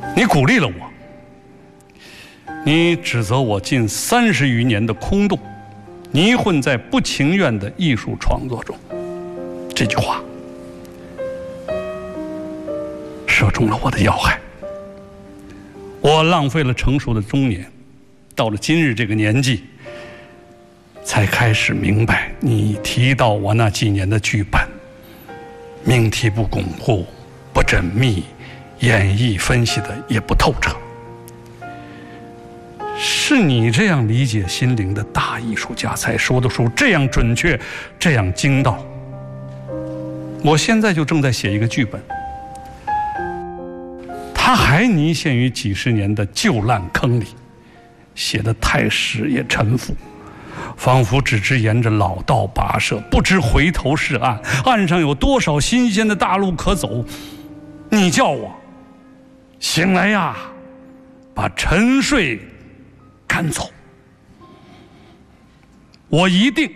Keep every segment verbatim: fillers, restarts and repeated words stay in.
你鼓励了我，你指责我近三十余年的空洞，泥混在不情愿的艺术创作中。这句话射中了我的要害。我浪费了成熟的中年，到了今日这个年纪，才开始明白你提到我那几年的剧本，命题不巩固，不缜密，演绎分析的也不透彻。是你这样理解心灵的大艺术家才说得出这样准确，这样精到。我现在就正在写一个剧本，他还泥陷于几十年的旧烂坑里，写得太实也沉浮，仿佛只知沿着老道跋涉，不知回头是岸。岸上有多少新鲜的大路可走？你叫我醒来呀，把沉睡赶走。我一定，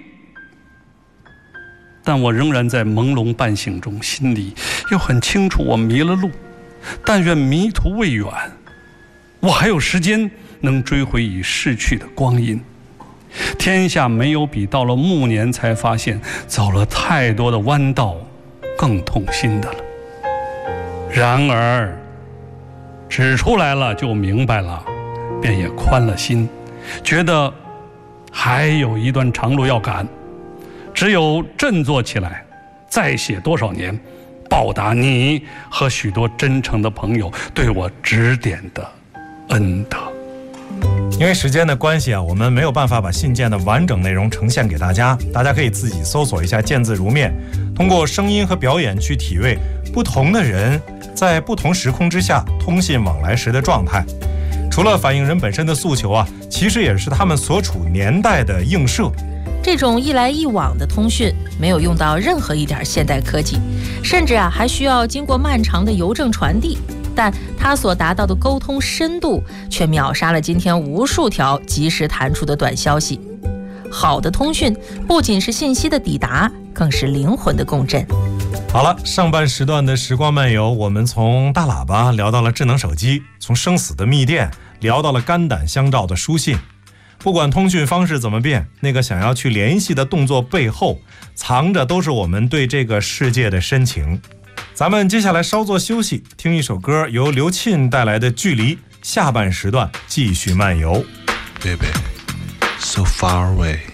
但我仍然在朦胧半醒中，心里又很清楚我迷了路。但愿迷途未远，我还有时间能追回已逝去的光阴。天下没有比到了暮年才发现走了太多的弯道更痛心的了。然而指出来了就明白了，便也宽了心，觉得还有一段长路要赶，只有振作起来，再写多少年，报答你和许多真诚的朋友对我指点的恩德。 因为时间的关系啊，我们没有办法把信件的完整内容呈现给大家，大家可以自己搜索一下见字如面，通过声音和表演去体味不同的人在不同时空之下通信往来时的状态。除了反映人本身的诉求啊，其实也是他们所处年代的映射。 这种一来一往的通讯没有用到任何一点现代科技，甚至啊还需要经过漫长的邮政传递，但它所达到的沟通深度却秒杀了今天无数条及时弹出的短消息。好的通讯不仅是信息的抵达，更是灵魂的共振。 好了，上半时段的时光漫游，我们从大喇叭聊到了智能手机，从生死的密电聊到了肝胆相照的书信。不管通讯方式怎么变，那个想要去联系的动作背后藏着都是我们对这个世界的深情。咱们接下来稍作休息，听一首歌，由刘沁带来的《距离》，下半时段继续漫游。 Baby, so far away